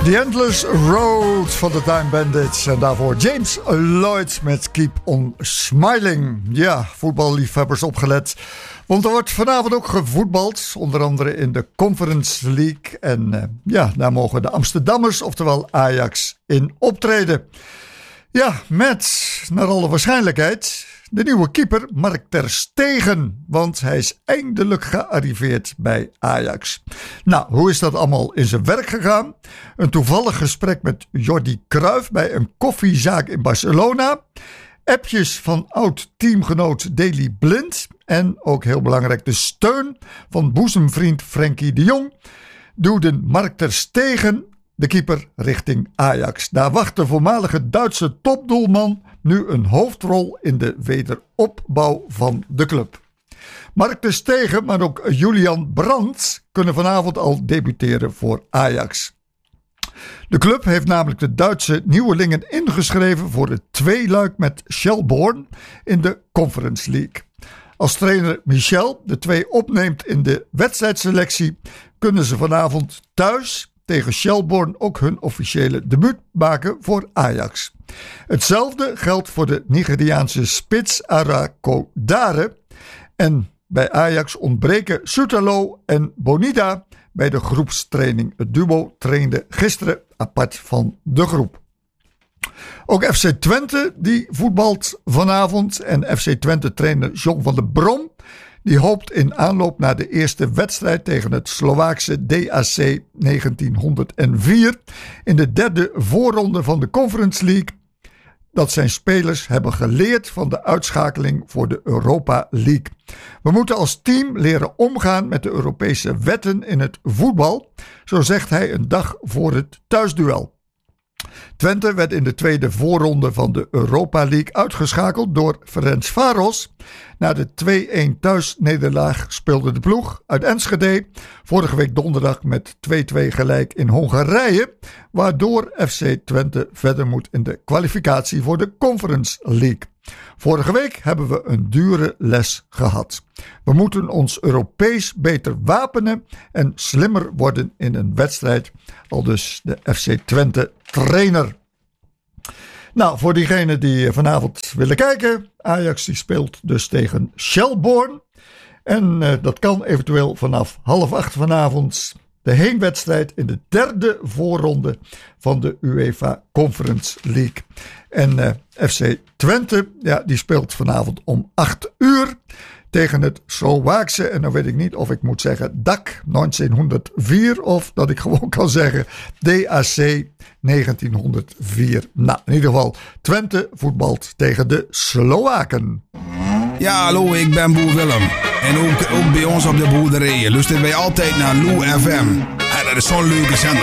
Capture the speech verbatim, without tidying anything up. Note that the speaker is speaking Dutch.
The Endless Road van de Time Bandits. En daarvoor James Lloyd met Keep on Smiling. Ja, voetballiefhebbers opgelet. Want er wordt vanavond ook gevoetbald. Onder andere in de Conference League. En uh, ja, daar mogen de Amsterdammers, oftewel Ajax, in optreden. Ja, met, naar alle waarschijnlijkheid, de nieuwe keeper Mark ter Stegen. Want hij is eindelijk gearriveerd bij Ajax. Nou, hoe is dat allemaal in zijn werk gegaan? Een toevallig gesprek met Jordi Cruijff bij een koffiezaak in Barcelona. Appjes van oud-teamgenoot Daley Blind. En ook heel belangrijk de steun van boezemvriend Frenkie de Jong. Duwden Mark ter Stegen, de keeper, richting Ajax. Daar wacht de voormalige Duitse topdoelman nu een hoofdrol in de wederopbouw van de club. Mark ter Stegen, maar ook Julian Brandt kunnen vanavond al debuteren voor Ajax. De club heeft namelijk de Duitse nieuwelingen ingeschreven voor het tweeluik met Shelbourne in de Conference League. Als trainer Michel de twee opneemt in de wedstrijdselectie, kunnen ze vanavond thuis tegen Shelbourne ook hun officiële debuut maken voor Ajax. Hetzelfde geldt voor de Nigeriaanse spits Arako Dare. En bij Ajax ontbreken Sutalo en Bonida bij de groepstraining. Het duo trainde gisteren apart van de groep. Ook F C Twente die voetbalt vanavond. En F C Twente trainer John van der Brom die hoopt in aanloop naar de eerste wedstrijd tegen het Slovaakse D A C negentienhonderdvier in de derde voorronde van de Conference League dat zijn spelers hebben geleerd van de uitschakeling voor de Europa League. We moeten als team leren omgaan met de Europese wetten in het voetbal, zo zegt hij een dag voor het thuisduel. Twente werd in de tweede voorronde van de Europa League uitgeschakeld door Ferencváros. Na de twee-een thuisnederlaag speelde de ploeg uit Enschede vorige week donderdag met twee-twee gelijk in Hongarije, waardoor F C Twente verder moet in de kwalificatie voor de Conference League. Vorige week hebben we een dure les gehad. We moeten ons Europees beter wapenen en slimmer worden in een wedstrijd, aldus de F C Twente trainer. Nou, voor diegenen die vanavond willen kijken, Ajax die speelt dus tegen Shelbourne. En uh, dat kan eventueel vanaf half acht vanavond. De heenwedstrijd in de derde voorronde van de UEFA Conference League. En uh, F C Twente, ja, die speelt vanavond om acht uur tegen het Slovaakse. En dan weet ik niet of ik moet zeggen D A C negentienhonderdvier of dat ik gewoon kan zeggen D A C negentienhonderdvier. Nou, in ieder geval Twente voetbalt tegen de Slowaken. Ja, hallo, ik ben Boer Willem. En ook, ook bij ons op de boerderijen luisteren wij altijd naar Lou F M. En dat is zo'n leuke zender.